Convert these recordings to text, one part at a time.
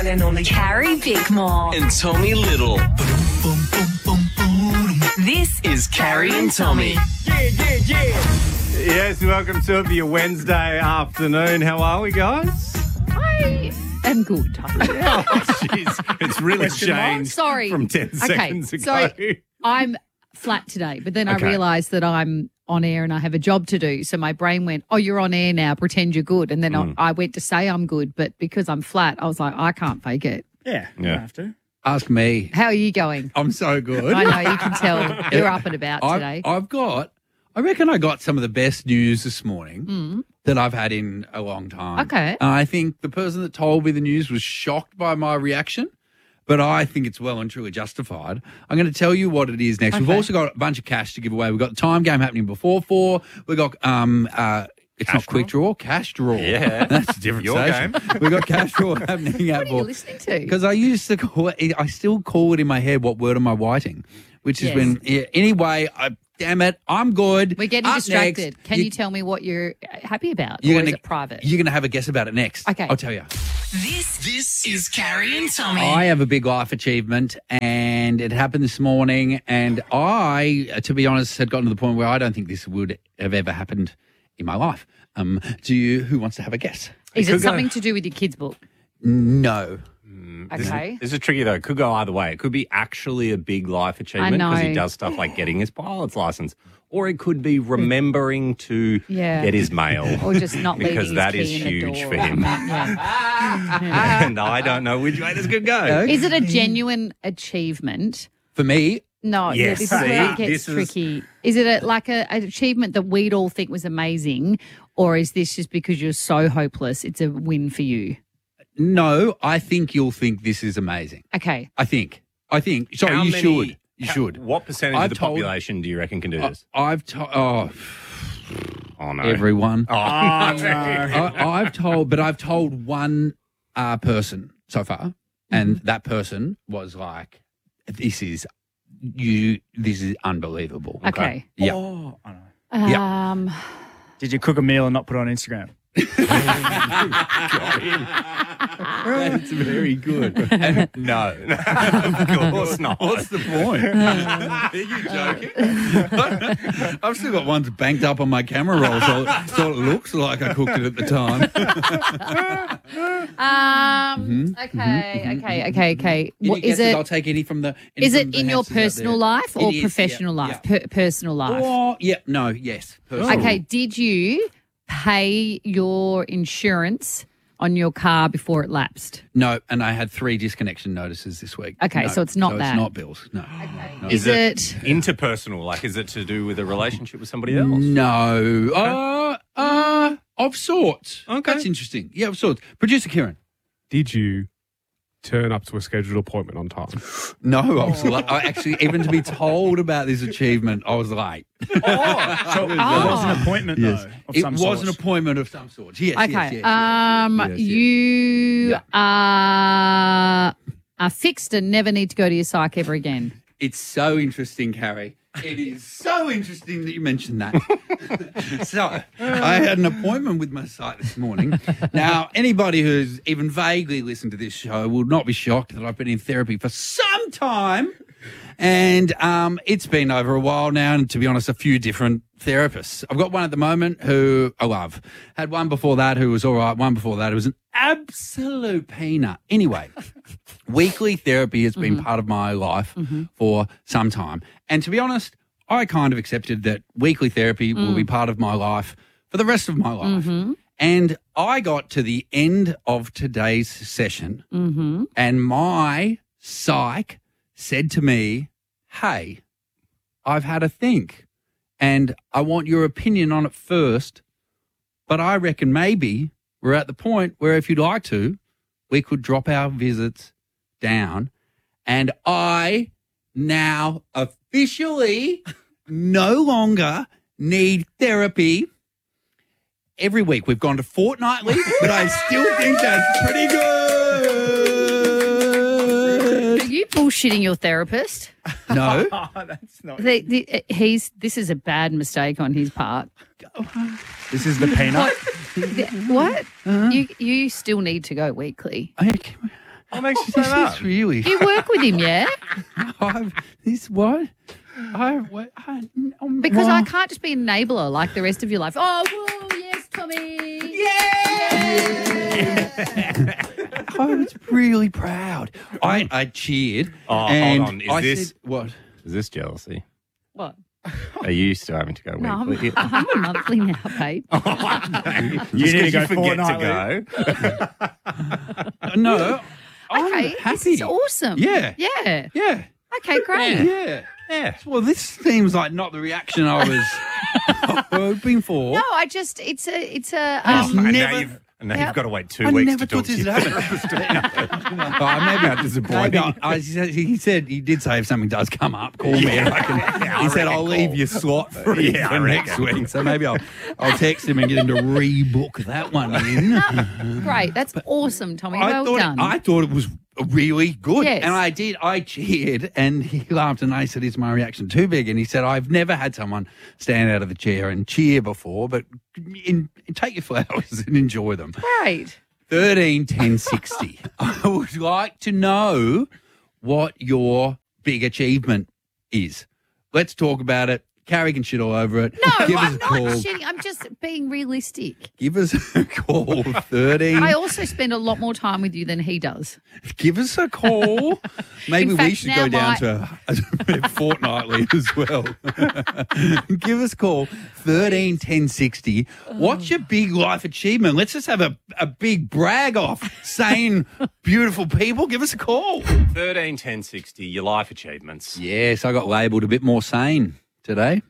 and only Carrie Bickmore. and Tommy Little. This is Carrie and Tommy. Yes, welcome to it for your Wednesday afternoon. How are we, guys? I am good. Oh, jeez. It's really changed Sorry. from 10 seconds ago. So I'm flat today, but then I Okay. realised that I'm on air and I have a job to do. So my brain went, oh, you're on air now, pretend you're good. And then I went to say I'm good, but because I'm flat, I was like, I can't fake it. Yeah, you don't have to. Ask me. How are you going? I'm so good. I know, you can tell you're up and about today. I reckon I got some of the best news this morning that I've had in a long time. Okay. I think the person that told me the news was shocked by my reaction, but I think it's well and truly justified. I'm going to tell you what it is next. Okay. We've also got a bunch of cash to give away. We've got the time game happening before 4. We've got it's not quick draw, cash draw. Yeah. That's a different Your station. game. We've got cash draw happening at What are you listening to? because I used to call it, I still call it in my head, what word am I writing? Which is Yes. anyway, damn it, I'm good. We're getting Up distracted. next, Can you tell me what you're happy about? you're Or is gonna- it private? You're going to have a guess about it next. Okay. I'll tell you. This is Carrie and Tommy. I have a big life achievement and it happened this morning. And I, to be honest, had gotten to the point where I don't think this would have ever happened in my life. Who wants to have a guess? Is could it go- something to do with your kids' book? No. Okay. This is tricky, though. It could go either way. It could be actually a big life achievement because he know. does stuff like getting his pilot's license. Or it could be remembering to Yeah. get his mail. Or just not leaving because his that key is in the huge door. for him. Yeah. And I don't know which way this could go. Is it a genuine achievement? For me, No, yeah, Yes. this is where it See, gets this is- tricky. Is it an achievement that we'd all think was amazing, or is this just because you're so hopeless, it's a win for you? no, I think you'll think this is amazing. Okay. I think. Sorry, How you many- should. You how- should. What percentage I've of the told- population do you reckon can do this? I've told Oh, no. everyone. Oh, I've told one person so far, and that person was like, "This is unbelievable." Okay. Yeah. Oh, I know. Um, Did you cook a meal and not put it on Instagram? That's very good. And no. Of course not. what's the point? Are you joking? I've still got ones banked up on my camera roll, so it looks like I cooked it at the time. Okay. Any What is guesses? it? I'll take any from the. Is it in your personal life or It is, professional yeah, life? yeah. Personal life. Oh, yeah. No. Yes. Personal. Okay. Did you pay your insurance on your car before it lapsed? No, and I had 3 disconnection notices this week. Okay, No, so it's not that. It's not bills. No. No. Is it? Interpersonal? Like, is it to do with a relationship with somebody else? No. Of sorts. Okay. That's interesting. Yeah, of sorts. Producer Kieran. Did you turn up to a scheduled appointment on time? No, I was I actually, even to be told about this achievement, I was late. So it was an appointment, though, of It some was sort. an appointment of some sort. Yes, Okay. yes, yes. Yes, yes. You are fixed and never need to go to your psych ever again. It's so interesting, Carrie. It is so interesting that you mentioned that. So, I had an appointment with my site this morning. Now, anybody who's even vaguely listened to this show will not be shocked that I've been in therapy for some time. And it's been over a while now, and to be honest, a few different therapists. I've got one at the moment who I love. Had one before that who was all right. One before that who was an absolute peanut. Anyway, weekly therapy has been part of my life for some time. And to be honest, I kind of accepted that weekly therapy will be part of my life for the rest of my life. And I got to the end of today's session and my psych said to me, hey, I've had a think and I want your opinion on it first, but I reckon maybe we're at the point where if you'd like to, we could drop our visits down and I now officially no longer need therapy. Every week we've gone to fortnightly, but I still think that's pretty good. Are you bullshitting your therapist? No. That's not. This is a bad mistake on his part. This is the peanut. What? You still need to go weekly. Okay. What makes you say This that? is really. You work with him, yeah? This what? Because I can't just be an enabler like the rest of your life. Oh, whoa, yes, Tommy. I was really proud. I cheered. Oh, and hold on. Is I this- said, what? Is this jealousy? What? Are you still having to go No, weekly? I'm a monthly now, babe. You need to go forget fortnightly. to go. No. I'm Okay, happy. this is awesome. Yeah. Yeah. Yeah. Okay, great. Yeah. Yeah. Well, this seems like not the reaction I was hoping for. No, it's a I've And never- now Yeah. you've got to wait 2 I weeks never to talk thought to this you. would happen. Maybe disappointing. he did say if something does come up, call me. And he said I'll leave your slot free Yeah, I for next reckon. week. So maybe I'll text him and get him to rebook that one in. great. That's awesome, Tommy. I Well thought done. I thought it was really good. Yes. And I did. I cheered and he laughed and I said, is my reaction too big? And he said, I've never had someone stand out of the chair and cheer before, but take your flowers and enjoy them. Great. 13 10 60. I would like to know what your big achievement is. Let's talk about it. Carrie can shit all over it. No, Give us I'm a not call. shitting. I'm just being realistic. Give us a call. 13. I also spend a lot more time with you than he does. Give us a call. Maybe In we fact, should now go down to a fortnightly as well. Give us a call. 13 10 60. What's your big life achievement? Let's just have a big brag off. Sane, beautiful people. Give us a call. 13 10 60, your life achievements. Yes, I got labelled a bit more sane today.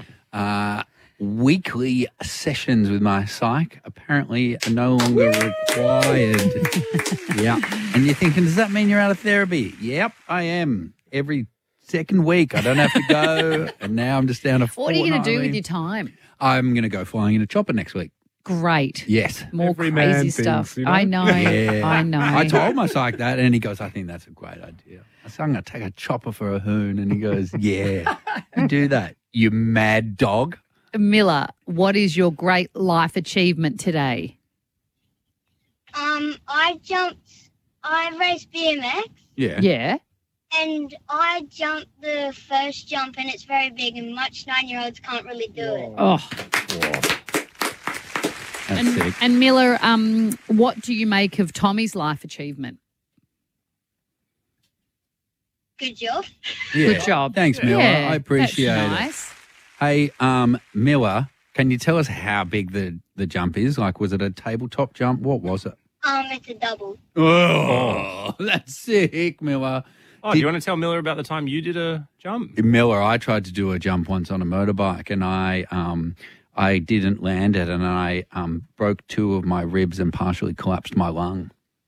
Weekly sessions with my psych apparently are no longer required. Yeah. And you're thinking, does that mean you're out of therapy? Yep, I am. Every second week. I don't have to go. And now I'm just down to What are you going to do with fortnightly. your time? I'm going to go flying in a chopper next week. Great. Yes. More Every man crazy thinks, stuff. you know? I know. Yeah. I know. I told my psych that, and he goes, I think that's a great idea. I said, I'm going to take a chopper for a hoon. And he goes, yeah, you do that, you mad dog. Miller, what is your great life achievement today? I raced BMX Yeah. Yeah. and I jumped the first jump and it's very big and much 9-year-olds can't really do it. Oh, That's sick. and Miller, what do you make of Tommy's life achievement? Good job. Yeah. Good job. Thanks, Miller. Yeah, I appreciate that's it. nice. Hey, Miller, can you tell us how big the jump is? Like, was it a tabletop jump? What was it? It's a double. Oh, that's sick, Miller. Oh, do you want to tell Miller about the time you did a jump? Miller, I tried to do a jump once on a motorbike and I didn't land it and I broke 2 of my ribs and partially collapsed my lung.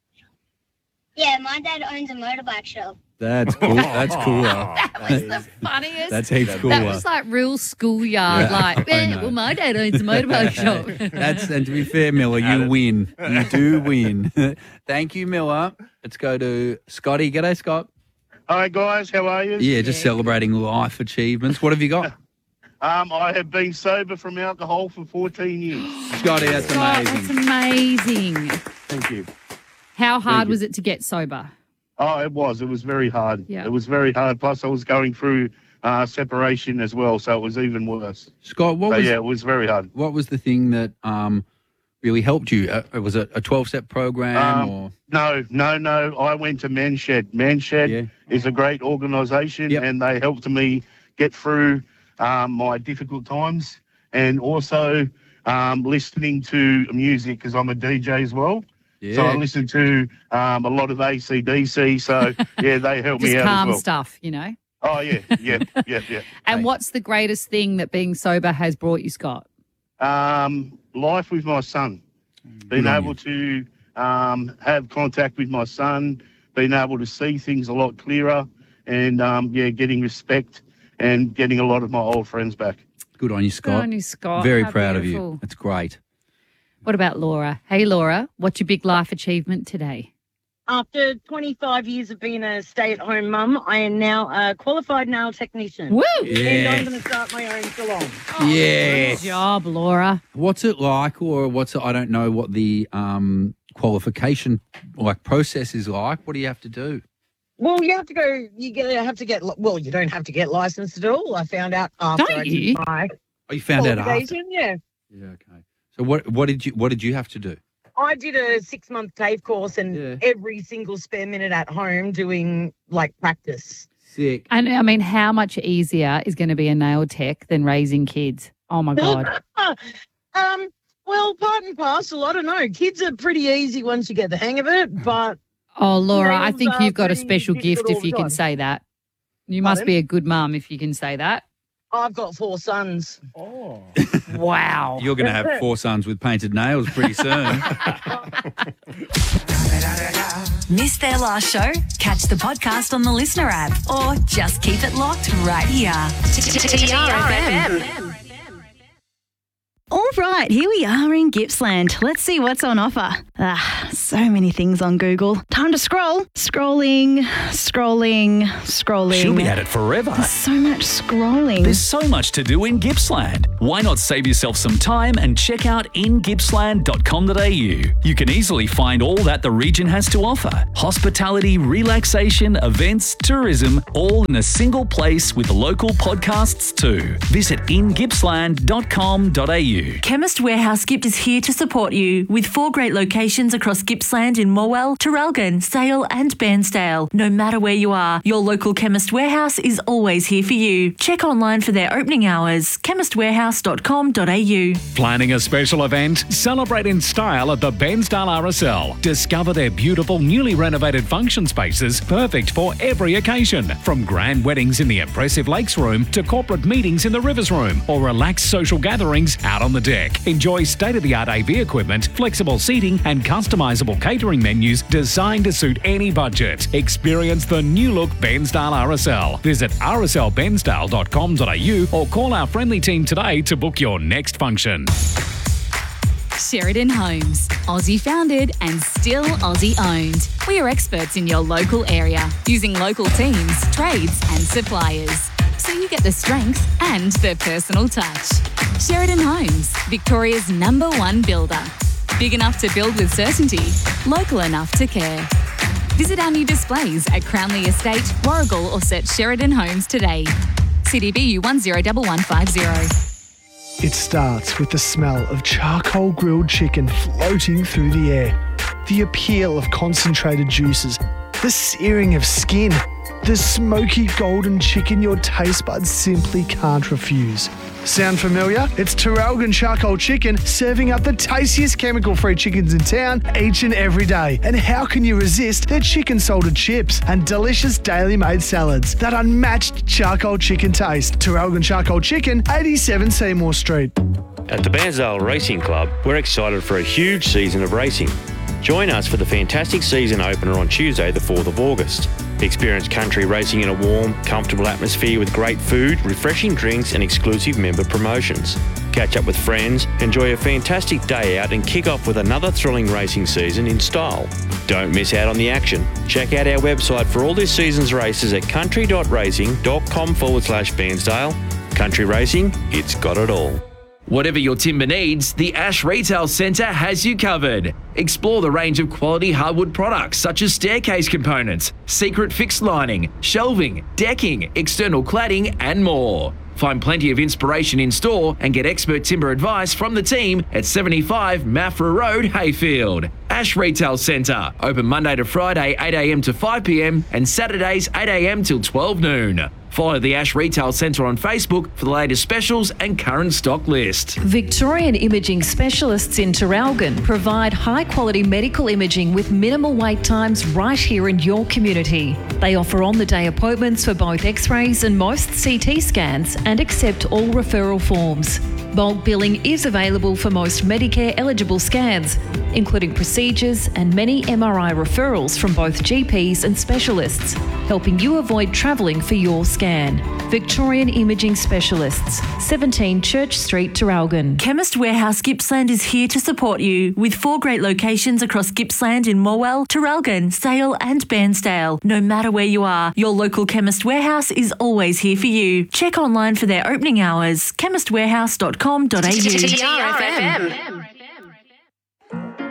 Yeah, my dad owns a motorbike shop. That's cool. That's cooler. That was the funniest. That's heaps cooler. That was like real schoolyard. Yeah, like, I know. well, my dad owns a motorbike shop. And to be fair, Miller, you win. You do win. Thank you, Miller. Let's go to Scotty. G'day, Scott. Hi guys, how are you? Yeah, just celebrating life achievements. What have you got? I have been sober from alcohol for 14 years. Scotty, that's Oh, that's amazing. amazing. Thank you. How hard was it to get sober? Oh, it was very hard. Yeah. It was very hard. Plus I was going through separation as well, so it was even worse. Scott, So yeah, it was very hard. what was the thing that really helped you? Was it a 12-step program or? No. I went to Manshed. Manshed is a great organisation, Yep. and they helped me get through my difficult times, and also listening to music because I'm a DJ as well. Yeah. So I listen to a lot of AC/DC. So yeah, they help Just me out calm as well. stuff, you know? Oh yeah. And what's the greatest thing that being sober has brought you, Scott? Life with my son, being on able to have contact with my son, being able to see things a lot clearer, and getting respect and getting a lot of my old friends back. Good on you, Scott. on you, Scott. Very How proud of beautiful. you. That's great. What about Laura? Hey, Laura, what's your big life achievement today? After 25 years of being a stay-at-home mum, I am now a qualified nail technician. Woo! And Yeah. I'm going to start my own salon. Yeah. Good job, Laura. What's it like, or what's it? I don't know what the qualification process is like? What do you have to do? Well, you have to go. You have to get. Well, you don't have to get licensed at all. I found out after Don't I you? did my Oh, you found out after. qualification. Yeah, Yeah. Okay. So what did you have to do? I did a 6-month TAFE course, and every single spare minute at home doing like practice. Sick. And I mean, how much easier is going to be a nail tech than raising kids? Oh my God. Well, part and parcel. I don't know. Kids are pretty easy once you get the hang of it, but Oh, Laura, I nails think are you've got a pretty special difficult gift all if the you can time. say that. You must Pardon? be a good mum if you can say that. I've got 4 sons. Oh. Wow. You're going to have 4 sons with painted nails pretty soon. Missed their last show? Catch the podcast on the Listener app or just keep it locked right here. TRFM. All right, here we are in Gippsland. Let's see what's on offer. So many things on Google. Time to scroll. Scrolling. She'll be at it forever. There's so much scrolling. There's so much to do in Gippsland. Why not save yourself some time and check out ingippsland.com.au? You can easily find all that the region has to offer. Hospitality, relaxation, events, tourism, all in a single place with local podcasts too. Visit ingippsland.com.au. Chemist Warehouse Gipp is here to support you with 4 great locations across Gippsland in Morwell, Traralgon, Sale and Bairnsdale. No matter where you are, your local Chemist Warehouse is always here for you. Check online for their opening hours, chemistwarehouse.com.au. Planning a special event? Celebrate in style at the Bairnsdale RSL. Discover their beautiful newly renovated function spaces perfect for every occasion. From grand weddings in the impressive Lakes Room to corporate meetings in the Rivers Room or relaxed social gatherings out on the deck. Enjoy state-of-the-art AV equipment, flexible seating and customisable catering menus designed to suit any budget. Experience the new look Bairnsdale RSL. Visit rslbairnsdale.com.au or call our friendly team today to book your next function. Sheridan Homes, Aussie founded and still Aussie owned. We are experts in your local area, using local teams, trades and suppliers. So you get the strength and the personal touch. Sheridan Homes, Victoria's #1 builder. Big enough to build with certainty, local enough to care. Visit our new displays at Crownley Estate, Warrigal or search Sheridan Homes today. CDBU 101150. It starts with the smell of charcoal grilled chicken floating through the air, the appeal of concentrated juices, the searing of skin, the smoky golden chicken your taste buds simply can't refuse. Sound familiar? It's Traralgon Charcoal Chicken serving up the tastiest chemical-free chickens in town each and every day. And how can you resist their chicken salted chips and delicious daily made salads? That unmatched charcoal chicken taste. Traralgon Charcoal Chicken, 87 Seymour Street. At the Bairnsdale Racing Club, we're excited for a huge season of racing. Join us for the fantastic season opener on Tuesday, the 4th of August. Experience country racing in a warm, comfortable atmosphere with great food, refreshing drinks and exclusive member promotions. Catch up with friends, enjoy a fantastic day out and kick off with another thrilling racing season in style. Don't miss out on the action. Check out our website for all this season's races at country.racing.com/Bairnsdale. Country Racing, it's got it all. Whatever your timber needs, the Ash Retail Centre has you covered. Explore the range of quality hardwood products such as staircase components, secret fixed lining, shelving, decking, external cladding and more. Find plenty of inspiration in store and get expert timber advice from the team at 75 Maffra Road, Hayfield. Ash Retail Centre, open Monday to Friday 8 a.m. to 5 p.m. and Saturdays 8 a.m. till 12 noon. Follow the Ash Retail Centre on Facebook for the latest specials and current stock list. Victorian Imaging Specialists in Traralgon provide high-quality medical imaging with minimal wait times right here in your community. They offer on-the-day appointments for both X-rays and most CT scans and accept all referral forms. Bulk billing is available for most Medicare-eligible scans, including procedures and many MRI referrals from both GPs and specialists, helping you avoid travelling for your scan. Victorian Imaging Specialists, 17 Church Street, Traralgon. Chemist Warehouse Gippsland is here to support you with 4 great locations across Gippsland in Morwell, Traralgon, Sale and Bairnsdale. No matter where you are, your local Chemist Warehouse is always here for you. Check online for their opening hours, chemistwarehouse.com.au. TRFM.